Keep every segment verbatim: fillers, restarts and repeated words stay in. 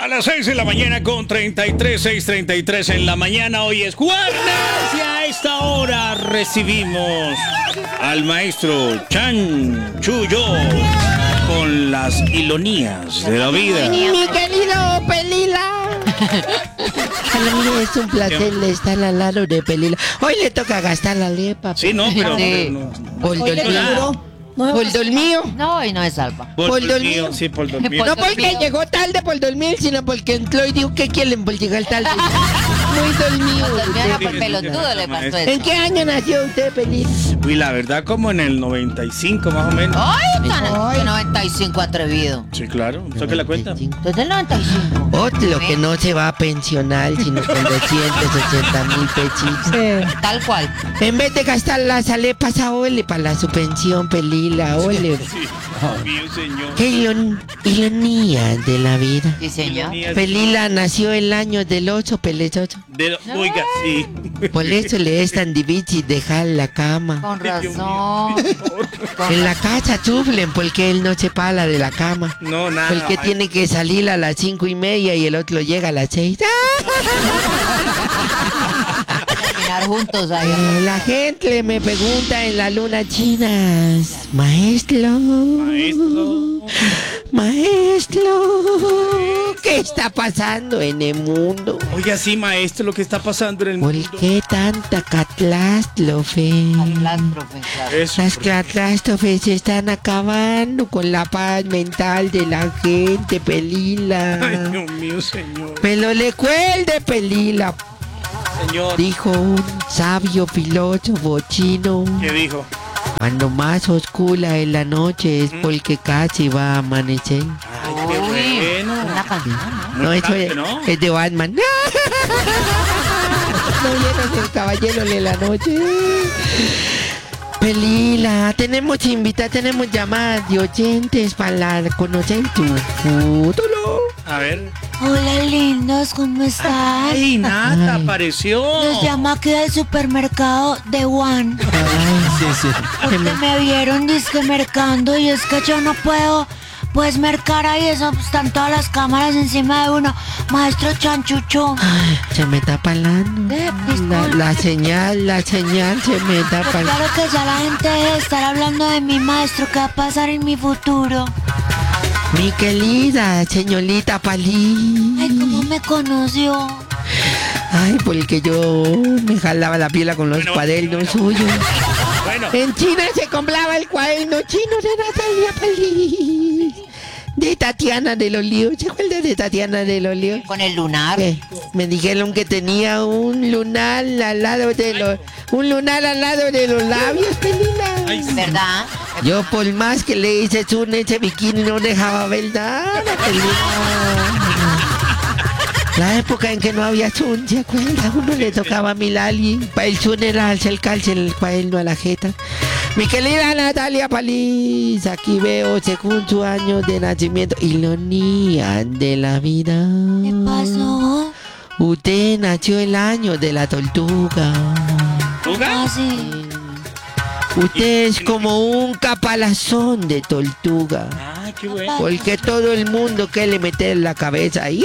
A las seis de la mañana con treinta y tres, seis treinta y tres en la mañana. Hoy es jueves y a esta hora recibimos al maestro Chan Chuyo con las ironías de la vida. Mi querido Pelila. Para mí es un placer estar al lado de Pelila. Hoy le toca gastar la lepa. Sí, no, pero... Sí. no, Por Hoy le mío. No, Por dormido. No, y no es salva. por por dormido, dormido. sí, por dormido. No porque llegó tarde por dormir, sino porque entró y dijo que quieren por llegar tarde. Muy dormido. Dormía Sí, por sí, pelotudo sí, le pasó maestro. ¿En eso. qué año nació usted, Pelila? Uy, la verdad, como en el noventa y cinco más o menos. ¡Ay, tan noventa y cinco atrevido! Sí, claro. ¿Saque la cuenta? Desde el noventa y cinco. Otro que no se va a pensionar, sino con doscientos ochenta mil pechitos. Tal cual. En vez de gastar las alepas a ole para su pensión, Pelila, ole. Sí, mío, señor. Qué iron- ironía de la vida. Sí, señor. Pelila nació el año del ocho, pelezocho. De, oiga, sí. Por eso le es tan difícil dejar la cama. Con razón. Con En la casa sufren porque él no se para de la cama. No, nada. Porque tiene que salir a las cinco y media y el otro llega a las seis. terminar juntos ahí. Eh, La gente me pregunta en la luna chinas, maestro, Maestro. maestro, ¿qué está pasando en el mundo? Oiga, sí, maestro, lo que está pasando en el ¿Por mundo. qué tanta catástrofe? Catástrofe, claro. Eso. Las catástrofes se están acabando con la paz mental de la gente, Ay, Pelila. Dios mío, señor. Pero recuerde, Pelila, Señor. dijo un sabio filósofo chino, ¿Qué dijo? cuando más oscura es la noche es porque casi va a amanecer. Ay, qué Uy, bueno. una canción, ¿no? No, eso tarde, es, ¿no? es de Batman. No vieron el caballero de la noche. Pelila, tenemos invitados, tenemos llamadas de oyentes para conocer tu futuro. A ver. Hola lindos, ¿cómo están? Ay, Nata, Ay. apareció. Nos llama aquí del supermercado de One. Ay, sí, sí. Porque me vieron disque mercando y es que yo no puedo pues mercar ahí, eso pues, están todas las cámaras encima de uno. Maestro Chanchucho. Ay, se me está palando. Eh, La, disculpe. la señal, la señal se me está Pues palando. claro que ya la gente debe estar hablando de mi maestro, qué va a pasar en mi futuro. Mi querida señorita Palí. Ay, ¿cómo me conoció? Ay, porque yo me jalaba la piel con los Bueno, cuadernos bueno. suyos. Bueno, En China se compraba el cuaderno chino de Natalia Palí. De Tatiana de los Líos. ¿Se acuerdan de Tatiana de los Líos? Con el lunar. ¿Qué? Me dijeron que tenía un lunar al lado de los... Un lunar al lado de los labios, Pelina. ay, sí. ¿Verdad? Yo por más que le hice zoom ese bikini no dejaba ver nada, Pelina. La época en que no había zoom, ¿se acuerda? Uno le tocaba a Milali. Pa' el zoom era acercarse el cuaderno a la jeta. Mi querida Natalia Paliz, aquí veo según su año de nacimiento, ironía de la vida. ¿Qué pasó? Usted nació el año de la tortuga. ¿Tuga? Ah, sí. Usted es como un caparazón de tortuga. Ay, qué bueno. Porque todo el mundo quiere meter la cabeza ahí.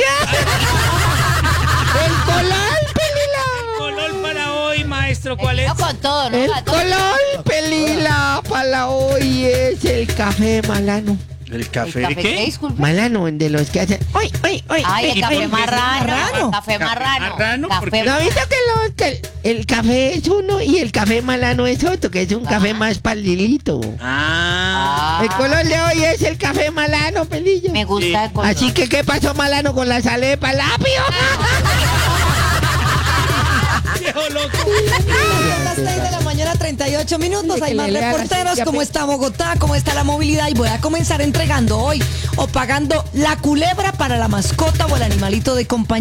¡El color, Pelila! Color para hoy, maestro, ¿cuál es? No con todo, ¿no? El Para todo. color, Pelila, para hoy es el café malano. ¿El ¿El café de café qué? disculpe? Malano, de los que hacen... ¡Ay, ay, ay! Ay, el ¿Y café por qué marrano. marrano? El café marrano. marrano? ¿Por Café qué? ¿No visto que, los, que el café es uno y el café malano es otro? Que es un café Ah. más palilito. Ah. Ah, El color de hoy es el café malano, Pelillo. me gusta Sí. el color. Así que, ¿qué pasó malano con la salepa lápido? Viejo loco. Son las seis de la mañana, treinta y ocho minutos. Hay más reporteros. ¿Cómo está Bogotá? ¿Cómo está la movilidad? Y voy a comenzar entregando hoy o pagando la culebra para la mascota o el animalito de compañía.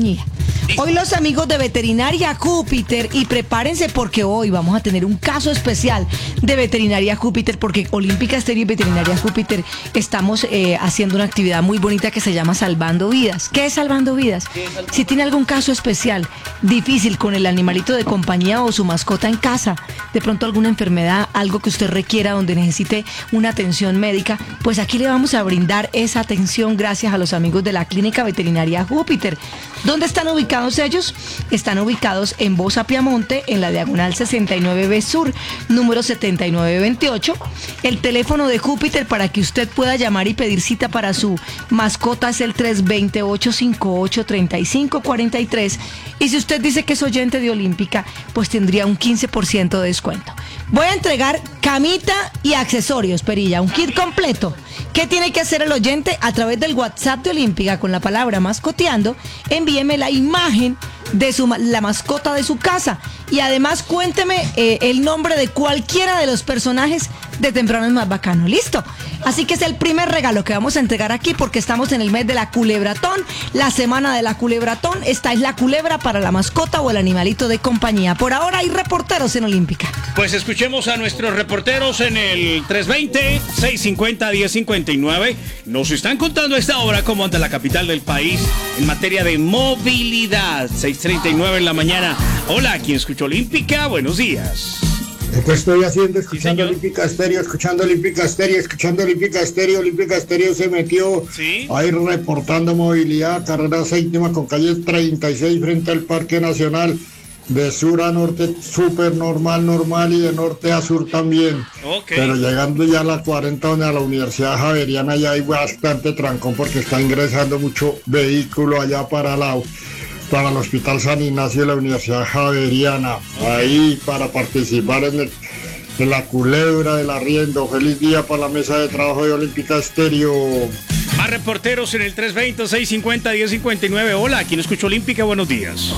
Hoy los amigos de Veterinaria Júpiter, y prepárense porque hoy vamos a tener un caso especial de Veterinaria Júpiter, porque Olímpica Estéreo y Veterinaria Júpiter estamos eh, haciendo una actividad muy bonita que se llama Salvando Vidas. ¿Qué es Salvando Vidas? Si tiene algún caso especial, difícil con el animalito de compañía o su mascota en casa, de pronto alguna enfermedad, algo que usted requiera donde necesite una atención médica, pues aquí le vamos a brindar esa atención gracias a los amigos de la Clínica Veterinaria Júpiter. ¿Dónde están ubicados ellos? Están ubicados en Bosa Piamonte, en la diagonal sesenta y nueve B Sur, número setenta y nueve veintiocho. El teléfono de Júpiter para que usted pueda llamar y pedir cita para su mascota es el tres dos cero, ocho cinco ocho, tres cinco cuatro tres. Y si usted dice que es oyente de Olímpica, pues tendría un quince por ciento de descuento. Voy a entregar camita y accesorios, Perilla, un kit completo. ¿Qué tiene que hacer el oyente? A través del WhatsApp de Olímpica con la palabra mascoteando, envíeme la imagen de su, la mascota de su casa y además cuénteme eh, el nombre de cualquiera de los personajes de Temprano es Más Bacano. ¿Listo? Así que es el primer regalo que vamos a entregar aquí porque estamos en el mes de la culebratón, la semana de la culebratón. Esta es la culebra para la mascota o el animalito de compañía. Por ahora hay reporteros en Olímpica. Pues escuchemos a nuestros reporteros en el tres dos cero, seis cinco cero, uno cero cinco nueve. Nos están contando a esta hora cómo anda la capital del país en materia de movilidad. seis treinta y nueve en la mañana. Hola, ¿quién escuchó Olímpica? Buenos días. ¿Qué estoy haciendo? Escuchando Sí, Olímpica Estéreo, escuchando Olímpica Estéreo, escuchando Olímpica Estéreo. Olímpica Estéreo se metió ¿Sí? a ir reportando movilidad, carrera séptima con calle treinta y seis frente al Parque Nacional. De sur a norte, súper normal, normal, y de norte a sur también. Okay. Pero llegando ya a la cuarenta, donde a la Universidad Javeriana ya hay bastante trancón porque está ingresando mucho vehículo allá para la... para el Hospital San Ignacio de la Universidad Javeriana, ahí para participar en, el, en la culebra del arriendo. Feliz día para la mesa de trabajo de Olímpica Estéreo. Más reporteros en el tres dos cero, seis cinco cero, uno cero cinco nueve. Hola, ¿quién escuchó Olímpica? Buenos días.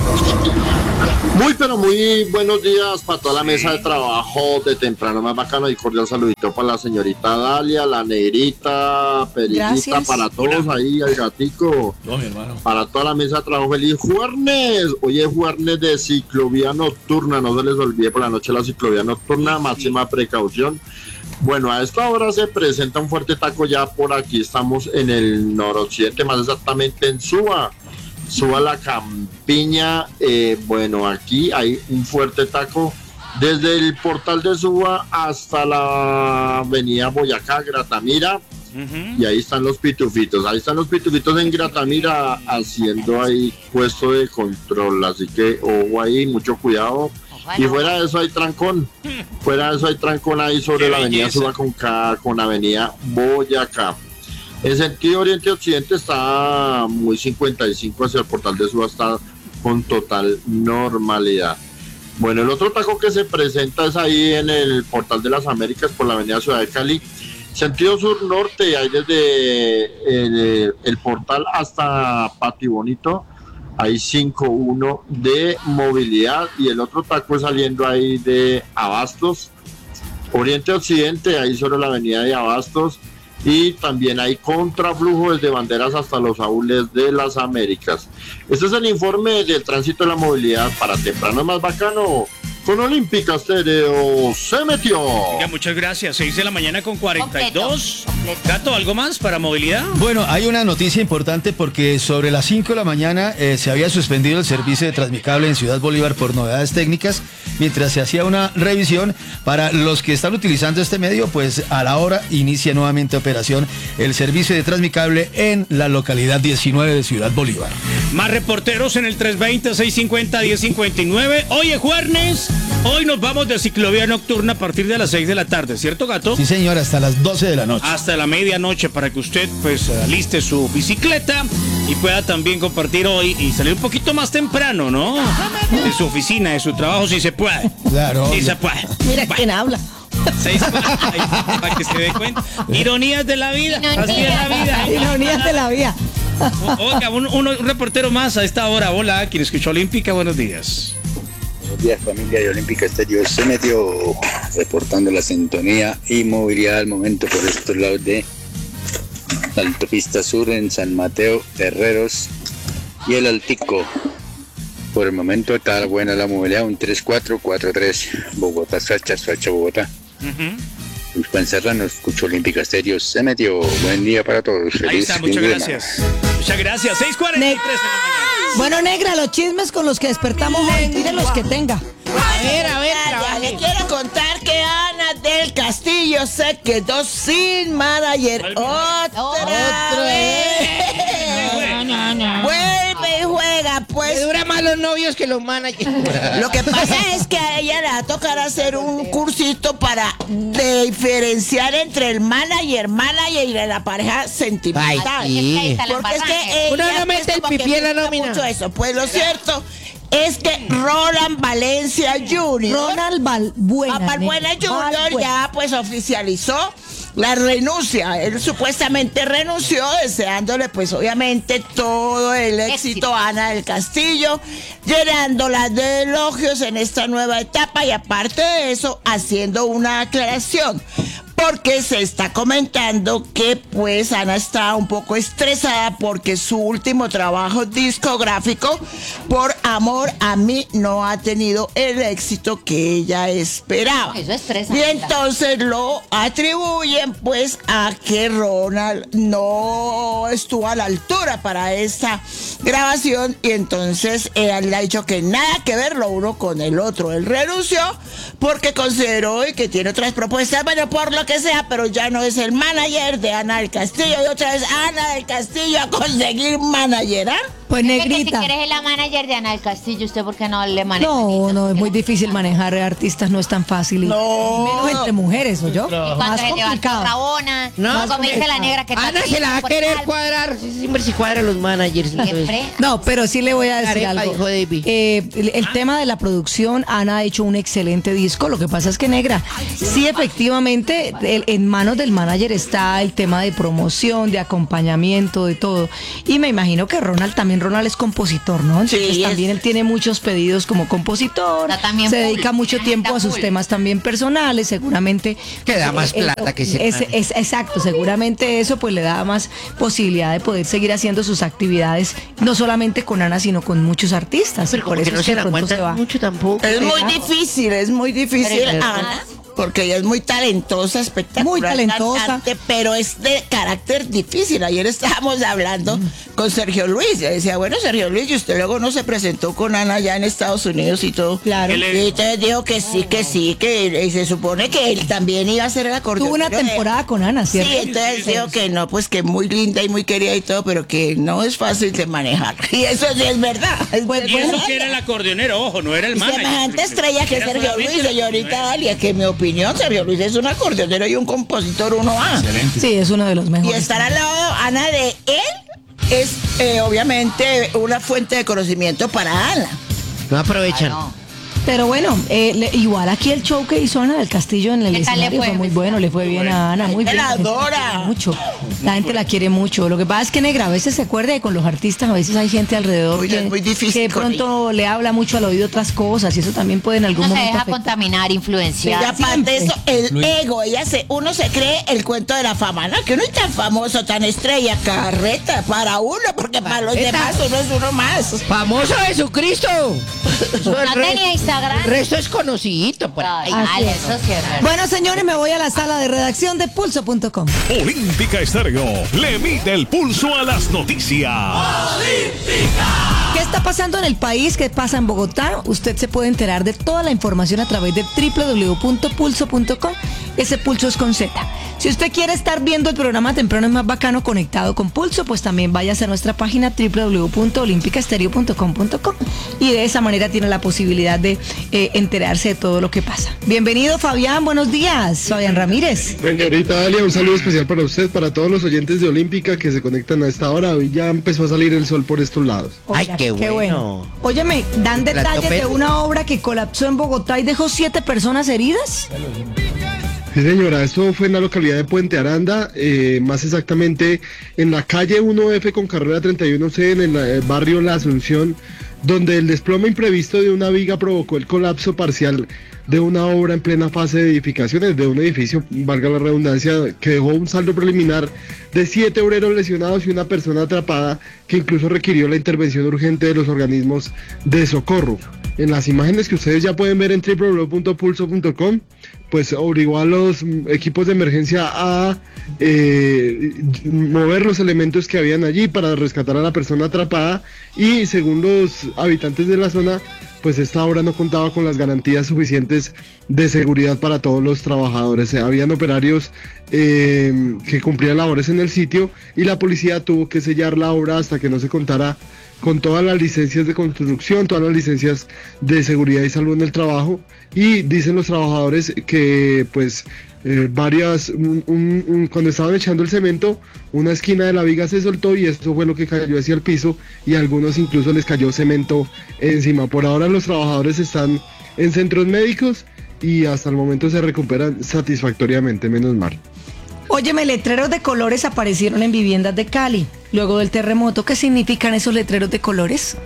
Muy, pero muy buenos días para toda la mesa de trabajo de Temprano Más Bacano, y cordial saludito para la señorita Dalia, la negrita, Perillita, Gracias. para todos ahí, el gatico. No, mi hermano. Para toda la mesa de trabajo, feliz jueves. Hoy es jueves de ciclovía nocturna, no se les olvide por la noche la ciclovía nocturna, máxima precaución. Bueno, a esta hora se presenta un fuerte taco ya por aquí, estamos en el noroccidente, más exactamente en Suba. Suba la Campiña, eh, bueno, aquí hay un fuerte taco desde el portal de Suba hasta la avenida Boyacá, Gratamira. Uh-huh. Y ahí están los pitufitos, ahí están los pitufitos en Gratamira haciendo ahí puesto de control, así que ojo ahí, mucho cuidado. Ojalá. Y fuera de eso hay trancón, fuera de eso hay trancón ahí sobre la avenida Suba con, con avenida Boyacá. En sentido oriente-occidente está muy cincuenta y cinco hacia el portal de Suba, está con total normalidad. Bueno, el otro taco que se presenta es ahí en el portal de las Américas por la avenida Ciudad de Cali. Sentido sur-norte, hay desde el, el portal hasta Pati Bonito, hay cinco uno de movilidad, y el otro taco es saliendo ahí de Abastos. Oriente-occidente, ahí sobre la avenida de Abastos. Y también hay contraflujo desde Banderas hasta los Aules de las Américas. Este es el informe del tránsito de la movilidad para Temprano Más Bacano. Con Olímpica Estéreo se metió. Oiga, muchas gracias. seis de la mañana con cuarenta y dos. Completo, completo. Gato, ¿algo más para movilidad? Bueno, hay una noticia importante porque sobre las cinco de la mañana eh, se había suspendido el servicio de Transmicable en Ciudad Bolívar por novedades técnicas, mientras se hacía una revisión. Para los que están utilizando este medio, pues a la hora inicia nuevamente operación el servicio de Transmicable en la localidad diecinueve de Ciudad Bolívar. Más reporteros en el tres dos cero, seis cinco cero, uno cero cinco nueve. Hoy es jueves. Hoy nos vamos de ciclovía nocturna a partir de las seis de la tarde, ¿cierto, Gato? Sí, señor, hasta las doce de la noche. Hasta la medianoche, para que usted pues aliste su bicicleta y pueda también compartir hoy y salir un poquito más temprano, ¿no? De su oficina, de su trabajo, si se puede. Claro. Si se puede. Mira quién habla. Seis, ay, para que se dé cuenta. Ironías de la vida. Así es la vida. Ironías de la vida. Oiga, un, un, un reportero más a esta hora. Hola, ¿quién escuchó Olímpica? Buenos días. Buenos días, familia de Olímpica Estéreo. Se metió reportando la sintonía y movilidad al momento por estos lados de la autopista sur en San Mateo, Terreros y el Altico. Por el momento está buena la movilidad, un tres cuatro cuatro tres, Bogotá, Sacha, Sacha, Bogotá. Uh-huh. Juan Serrano, escucho Olímpica Estéreo, se metió. Buen día para todos. Feliz Ahí está, muchas gracias. Muchas gracias. seis cuarenta y tres de la mañana. Bueno, negra, los chismes con los que despertamos hoy, tire los que tenga. A ver, a ver, ya, le quiero contar que Ana del Castillo se quedó sin manager. Otra, Otra vez. No, no, no. Vuelve y juega, pues. Que dura más los novios que los managers. Lo que pasa es que a ella le va a tocar hacer un cursito para diferenciar entre el manager, manager y la pareja sentimental. Ay, sí. Porque es que ella, uno no mete pues, el como pipí que en la gusta nómina. mucho eso. Pues lo cierto es que Roland Valencia junior Ronald Balbuena. Balbuena junior ya pues oficializó la renuncia. Él supuestamente renunció deseándole pues obviamente todo el éxito, éxito a Ana del Castillo, llenándola de elogios en esta nueva etapa y aparte de eso haciendo una aclaración. Porque se está comentando que pues Ana está un poco estresada porque su último trabajo discográfico, Por Amor a Mí, no ha tenido el éxito que ella esperaba. Eso estresa. Y entonces lo atribuyen pues a que Ronald no estuvo a la altura para esta grabación y entonces él le ha dicho que nada que ver lo uno con el otro. Él renunció porque consideró y que tiene otras propuestas, bueno, por lo que sea, pero ya no es el manager de Ana del Castillo y otra vez Ana del Castillo a conseguir manager, ¿ah? Pues negrita. Si quieres la manager de Ana del Castillo, ¿usted por qué no le maneja? No, no, es muy difícil manejar artistas, no es tan fácil. Y no. Menos entre mujeres, ¿o yo? No. Más se complicado. Rabona, no, como dice la negra que Ana se la va a querer cuadrar. Siempre se cuadran los managers. No, pero sí le voy a decir Arepa, algo. hijo de David. Eh, el, el tema de la producción, Ana ha hecho un excelente disco. Lo que pasa es que, negra, sí, efectivamente, el, en manos del manager está el tema de promoción, de acompañamiento, de todo. Y me imagino que Ronald también, Ronald es compositor, ¿no? Entonces sí, también es... él tiene muchos pedidos como compositor. También se full. dedica mucho tiempo a sus full. temas también personales, seguramente. Que da más eh, plata eh, que se es, es, Exacto, seguramente eso pues le da más posibilidad de poder seguir haciendo sus actividades, no solamente con Ana, sino con muchos artistas. Pero por como eso que no es se que la de pronto aguantan se va. mucho tampoco. Es muy Exacto. difícil, es muy difícil, Pero, Ana, porque ella es muy talentosa, espectacular. Muy talentosa. Cantante, pero es de carácter difícil. Ayer estábamos hablando mm. con Sergio Luis. Le decía, bueno, Sergio Luis, y usted luego no se presentó con Ana allá en Estados Unidos y todo. Claro. Y entonces dijo que sí, que sí, que y se supone que él también iba a ser el acordeón. Tuvo una temporada de... con Ana, ¿cierto? Sí, entonces dijo que no, pues que muy linda y muy querida y todo, pero que no es fácil de manejar. Y eso sí es verdad. Es pues, y eso que era el acordeonero, ojo, no era el manager. Semejante estrella que Sergio Luis, señorita Dalia, que en mi opinión, Sergio Luis es un acordeonero y un compositor uno A. Excelente. Sí, es uno de los mejores. Y estar al lado, Ana, de él es eh, obviamente una fuente de conocimiento para Ana. No aprovechan. Ah, no. Pero bueno, eh, le, igual aquí el show que hizo Ana del Castillo en el ¿Qué tal le escenario fue? fue muy bueno, le fue bien a Ana, muy La bien. gente la adora. Mucho. La gente la quiere mucho. Lo que pasa es que, negra, a veces se acuerda que con los artistas a veces hay gente alrededor Muy, que, es muy difícil que de con pronto le habla mucho al oído otras cosas y eso también puede en algún No se momento deja afectar. contaminar, influenciar. Y aparte de eso, el ego, ella se, uno se cree el cuento de la fama, ¿no? Que uno es tan famoso, tan estrella, carreta para uno, porque para los Carreta. demás uno es uno más. ¡Famoso Jesucristo! No tenía Instagram. El resto es conocidito por ahí. Ay, Así Ale, es. eso sí es verdad. Bueno, señores, me voy a la sala de redacción de pulso punto com. Olímpica Estéreo le mide el pulso a las noticias. ¿Qué está pasando en el país? ¿Qué pasa en Bogotá? Usted se puede enterar de toda la información a través de doble u doble u doble u punto pulso punto com. Ese pulso es con Z. Si usted quiere estar viendo el programa temprano es más bacano conectado con Pulso, pues también váyase a nuestra página doble u doble u doble u punto olímpica estéreo punto com punto com y de esa manera tiene la posibilidad de eh, enterarse de todo lo que pasa. Bienvenido, Fabián, buenos días. Fabián Ramírez. Señorita Dalia, un saludo especial para usted, para todos los oyentes de Olímpica que se conectan a esta hora. Hoy ya empezó a salir el sol por estos lados. Oiga, Ay, qué bueno. Óyeme, dan La detalles de topeta. una obra que colapsó en Bogotá y dejó siete personas heridas. Sí, señora, esto fue en la localidad de Puente Aranda, eh, más exactamente en la calle uno F con carrera treinta y uno C, en el, eh, barrio La Asunción donde el desplome imprevisto de una viga provocó el colapso parcial de una obra en plena fase de edificaciones de un edificio, valga la redundancia, que dejó un saldo preliminar de siete obreros lesionados y una persona atrapada que incluso requirió la intervención urgente de los organismos de socorro. En las imágenes que ustedes ya pueden ver en doble u doble u doble u punto pulso punto com, pues obligó a los equipos de emergencia a eh, mover los elementos que habían allí para rescatar a la persona atrapada, y según los habitantes de la zona, pues esta obra no contaba con las garantías suficientes de seguridad para todos los trabajadores. Habían operarios eh, que cumplían labores en el sitio y la policía tuvo que sellar la obra hasta que no se contara con todas las licencias de construcción, todas las licencias de seguridad y salud en el trabajo, y dicen los trabajadores que pues eh, varias, un, un, un, cuando estaban echando el cemento, una esquina de la viga se soltó y esto fue lo que cayó hacia el piso, y a algunos incluso les cayó cemento encima. Por ahora los trabajadores están en centros médicos y hasta el momento se recuperan satisfactoriamente, menos mal. Óyeme, letreros de colores aparecieron en viviendas de Cali luego del terremoto. ¿Qué significan esos letreros de colores?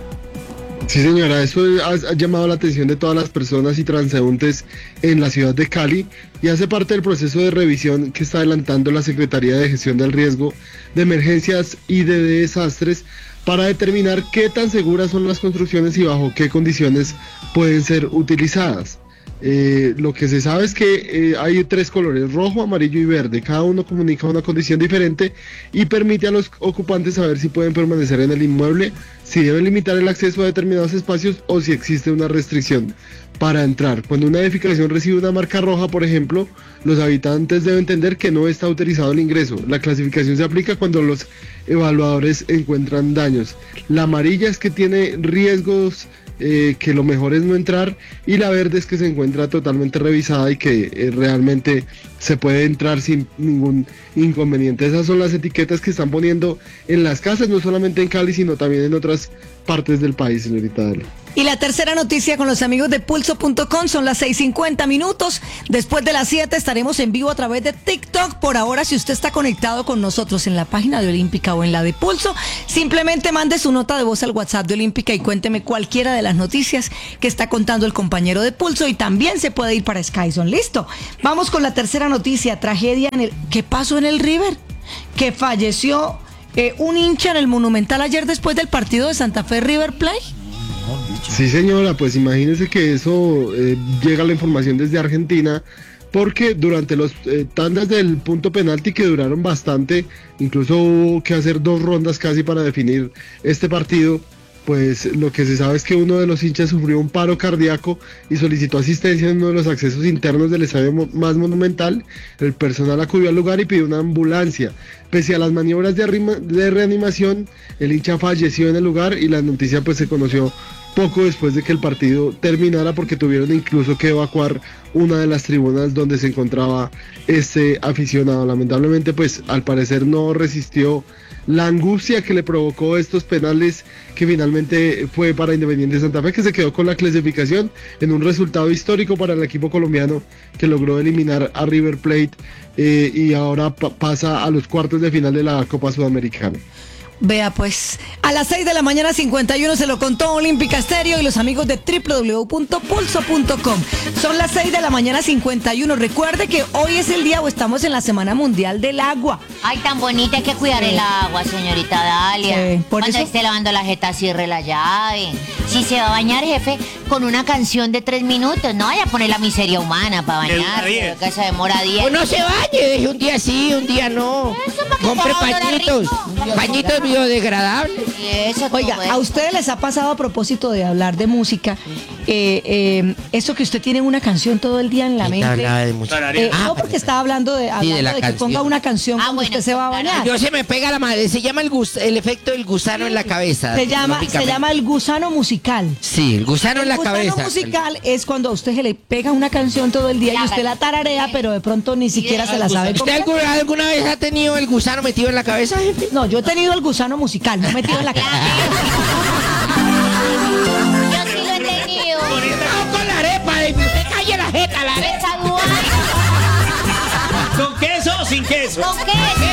Sí, señora, eso ha, ha llamado la atención de todas las personas y transeúntes en la ciudad de Cali y hace parte del proceso de revisión que está adelantando la Secretaría de Gestión del Riesgo de Emergencias y de Desastres para determinar qué tan seguras son las construcciones y bajo qué condiciones pueden ser utilizadas. Eh, lo que se sabe es que eh, hay tres colores, rojo, amarillo y verde. Cada uno comunica una condición diferente y permite a los ocupantes saber si pueden permanecer en el inmueble, si deben limitar el acceso a determinados espacios o si existe una restricción para entrar. Cuando una edificación recibe una marca roja, por ejemplo, los habitantes deben entender que no está autorizado el ingreso. La clasificación se aplica cuando los evaluadores encuentran daños. La amarilla es que tiene riesgos, Eh, que lo mejor es no entrar, y la verde es que se encuentra totalmente revisada y que eh, realmente se puede entrar sin ningún inconveniente. Esas son las etiquetas que están poniendo en las casas, no solamente en Cali, sino también en otras partes del país, señorita Dale. Y la tercera noticia con los amigos de pulso punto com, son las seis cincuenta minutos. Después de las siete estaremos en vivo a través de TikTok. Por ahora, si usted está conectado con nosotros en la página de Olímpica o en la de Pulso, simplemente mande su nota de voz al WhatsApp de Olímpica y cuénteme cualquiera de las noticias que está contando el compañero de Pulso, y también se puede ir para Skyzone. Listo. Vamos con la tercera noticia. Tragedia en el... ¿Qué pasó en el River? Que falleció eh, un hincha en el Monumental ayer después del partido de Santa Fe River Plate. Sí, señora, pues imagínese que eso eh, llega la información desde Argentina, porque durante los eh, tandas del punto penalti, que duraron bastante, incluso hubo que hacer dos rondas casi para definir este partido, pues lo que se sabe es que uno de los hinchas sufrió un paro cardíaco y solicitó asistencia en uno de los accesos internos del estadio más monumental. El personal acudió al lugar y pidió una ambulancia. Pese a las maniobras de, de reanimación, el hincha falleció en el lugar y la noticia pues se conoció poco después de que el partido terminara, porque tuvieron incluso que evacuar una de las tribunas donde se encontraba este aficionado. Lamentablemente, pues al parecer no resistió la angustia que le provocó estos penales, que finalmente fue para Independiente Santa Fe, que se quedó con la clasificación en un resultado histórico para el equipo colombiano, que logró eliminar a River Plate eh, y ahora pa- pasa a los cuartos de final de la Copa Sudamericana. Vea pues, a las seis de la mañana cincuenta y uno se lo contó Olímpica Estéreo y los amigos de doble u doble u doble u punto pulso punto com. Son las seis de la mañana cincuenta y uno. Recuerde que hoy es el día, o estamos en la Semana Mundial del Agua. Ay, tan bonita, hay que cuidar Sí. el agua, señorita Dalia. Sí, por Cuando eso- esté lavando la jeta, cierre la llave. Si se va a bañar, jefe, con una canción de tres minutos, no vaya a poner la miseria humana para Demora bañar, diez. que se demora diez. O no se bañe, deje un día sí, un día no. Eso, para que Compre pueda oler pañitos, rico. pañitos biodegradables. Y eso, Oiga, como es. a ustedes les ha pasado, a propósito de hablar de música, eh, eh, eso que usted tiene una canción todo el día en la Ahorita mente. hablaba de música. Tararea. Eh, no, porque estaba hablando de, hablando de la de que canción. ponga una canción Ah, cuando bueno, usted se va a claro. bañar. Yo se me pega la madre, se llama el, gus- el efecto del gusano en la cabeza. Se llama, se lógicamente. llama el gusano musical. Sí, el gusano en la El gusano cabeza. musical es cuando a usted se le pega una canción todo el día y usted la tararea, pero de pronto ni siquiera se la sabe. ¿Usted completa. alguna, alguna vez ha tenido el gusano metido en la cabeza, jefe? No, yo he tenido el gusano musical, no metido en la cabeza. Yo sí lo he tenido. No, con la arepa, de usted calle la jeta, la arepa. Esa dual. ¿Con queso o sin queso? ¿Con qué?